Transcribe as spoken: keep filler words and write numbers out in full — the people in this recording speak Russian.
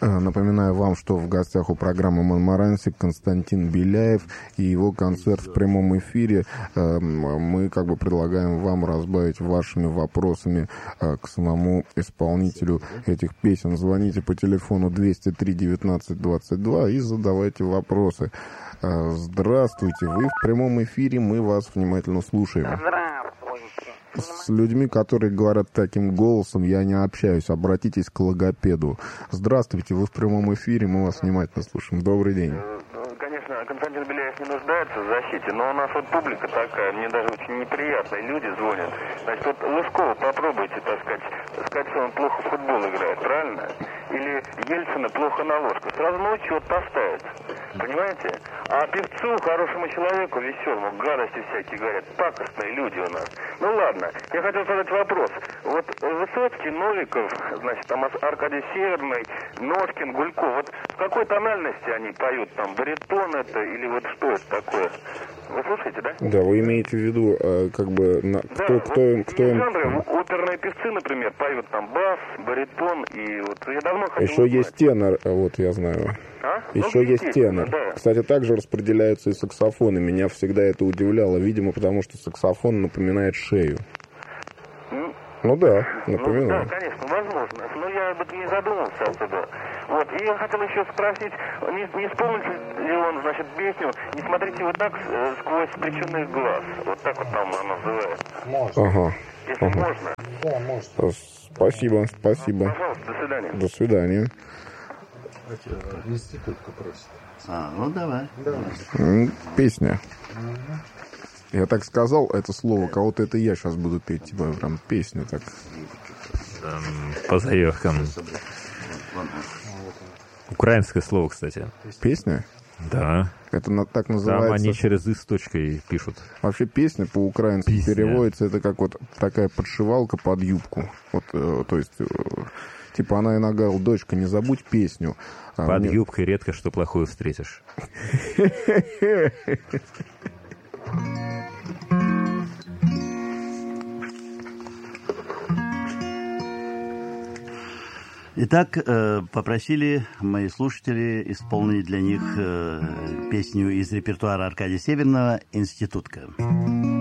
Напоминаю вам, что в гостях у программы «Монморансик» Константин Беляев и его концерт в прямом эфире. Мы как бы предлагаем вам разбавить вашими вопросами к самому исполнителю этих песен. Звоните по телефону двести три девятнадцать двадцать два и задавайте вопросы. Здравствуйте, вы в прямом эфире, мы вас внимательно слушаем. Здравствуйте. С людьми, которые говорят таким голосом, я не общаюсь. Обратитесь к логопеду. Здравствуйте, вы в прямом эфире, мы вас внимательно слушаем. Добрый день. Конечно, Константин Беляев не нуждается в защите, но у нас вот публика такая, мне даже очень неприятные люди звонят. Значит, вот Лыжкова попробуйте, так сказать, сказать, что он плохо в футбол играет, правильно? Или Ельцина плохо на ложку. Сразу на учет поставить, понимаете? А певцу, хорошему человеку, веселому, гадости всякие говорят, пакостные люди у нас. Ну ладно, я хотел задать вопрос. Вот Высоцкий, Новиков, значит, там Аркадий Северный, Ножкин, Гулько, вот в какой тональности они поют, там, баритон это или вот что это такое? Вы слушаете, да? Да, вы имеете в виду, э, как бы, на, да, кто, вот кто им... Кто им... жанры, оперные певцы, например, поют там бас, баритон, и вот я давно хотел Еще узнать. есть тенор, вот я знаю. А? Еще Ну, есть тенор. да. Кстати, также распределяются и саксофоны. Меня всегда это удивляло, видимо, потому что саксофон напоминает шею. Ну, Ну да, Ну, напоминает. да, конечно, возможно. Но я об этом не задумывался особо. Вот, и я хотел еще спросить, не, не вспомнит ли он, значит, песню «Не смотрите вы так э, сквозь причинных глаз». Вот так вот там она называется. Можно. Ага. Если ага. можно. Да, можно. Спасибо, спасибо. Пожалуйста, до свидания. До свидания. Институтка просит. А, ну давай. М, Песня. Я так сказал это слово, кого-то это я сейчас буду петь, типа прям песню так. По заявкам. Украинское слово, кстати. Песня? Да. Это на, так Там называется. они через «и» с точкой пишут. Вообще песня по-украински Песня. переводится, это как вот такая подшивалка под юбку. Вот, э, то есть, э, типа она иногда говорила: дочка, не забудь песню. А Под мне- юбкой редко что плохое встретишь. Итак, э, попросили мои слушатели исполнить для них э, песню из репертуара Аркадия Северного «Институтка».